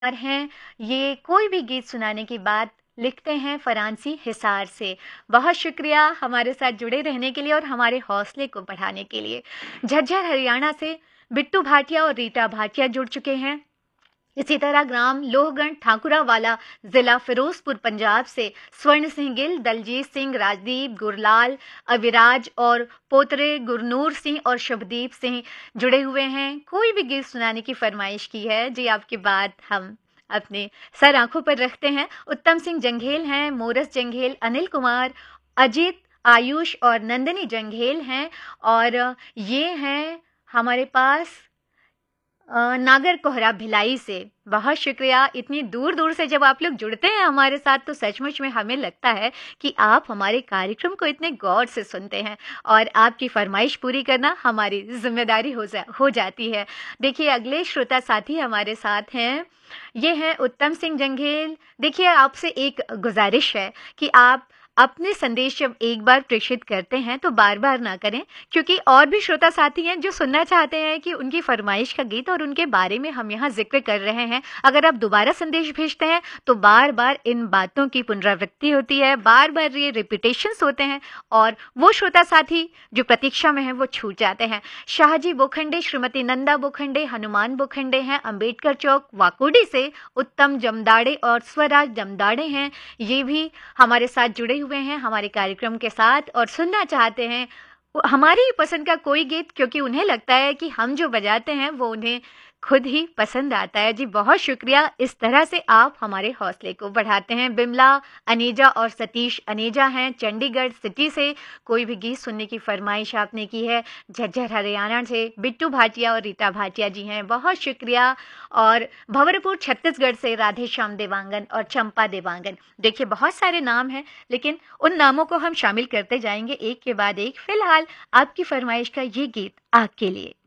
और हैं ये कोई भी गीत सुनाने की बात लिखते हैं फरांसी हिसार से। बहुत शुक्रिया हमारे साथ जुड़े रहने के लिए और हमारे हौसले को बढ़ाने के लिए। झज्जर हरियाणा से बिट्टू भाटिया और रीटा भाटिया जुड़ चुके हैं। इसी तरह ग्राम लोहगढ़ ठाकुरावाला जिला फिरोजपुर पंजाब से स्वर्ण सिंह गिल, दलजीत सिंह, राजदीप, गुरलाल, अविराज और पोतरे गुरनूर सिंह और शुभदीप सिंह जुड़े हुए हैं। कोई भी गीत सुनाने की फरमाइश की है जी, आपकी बात हम अपने सर आंखों पर रखते हैं। उत्तम सिंह जंघेल हैं, मोरस जंघेल, अनिल कुमार, अजीत, आयुष और नंदिनी जंघेल हैं। और ये हैं हमारे पास नागर कोहरा भिलाई से। बहुत शुक्रिया। इतनी दूर दूर से जब आप लोग जुड़ते हैं हमारे साथ तो सचमुच में हमें लगता है कि आप हमारे कार्यक्रम को इतने गौर से सुनते हैं और आपकी फरमाइश पूरी करना हमारी जिम्मेदारी हो जाती है। देखिए अगले श्रोता साथी हमारे साथ हैं, ये हैं उत्तम सिंह जंघेल। देखिए आपसे एक गुजारिश है कि आप अपने संदेश जब एक बार प्रेषित करते हैं तो बार बार ना करें, क्योंकि और भी श्रोता साथी हैं जो सुनना चाहते हैं कि उनकी फरमाइश का गीत और उनके बारे में हम यहाँ जिक्र कर रहे हैं। अगर आप दोबारा संदेश भेजते हैं तो बार बार इन बातों की पुनरावृत्ति होती है, बार बार ये रिपीटेशंस होते हैं और वो श्रोता साथी जो प्रतीक्षा में हैं वो छूट जाते हैं। शाहजी बोखंडे, श्रीमती नंदा बोखंडे, हनुमान बोखंडे हैं अम्बेडकर चौक वाकोडी से। उत्तम जमदाड़े और स्वराज जमदाड़े हैं, ये भी हमारे साथ जुड़े हुए हैं हमारे कार्यक्रम के साथ और सुनना चाहते हैं हमारी पसंद का कोई गीत, क्योंकि उन्हें लगता है कि हम जो बजाते हैं वो उन्हें खुद ही पसंद आता है। जी बहुत शुक्रिया, इस तरह से आप हमारे हौसले को बढ़ाते हैं। बिमला अनेजा और सतीश अनेजा हैं चंडीगढ़ सिटी से। कोई भी गीत सुनने की फरमाइश आपने की है। झज्जर हरियाणा से बिट्टू भाटिया और रीता भाटिया जी हैं, बहुत शुक्रिया। और भंवरपुर छत्तीसगढ़ से राधे श्याम देवांगन और चंपा देवांगन। देखिए बहुत सारे नाम हैं लेकिन उन नामों को हम शामिल करते जाएंगे एक के बाद एक। फिलहाल आपकी फरमाइश का ये गीत आपके लिए।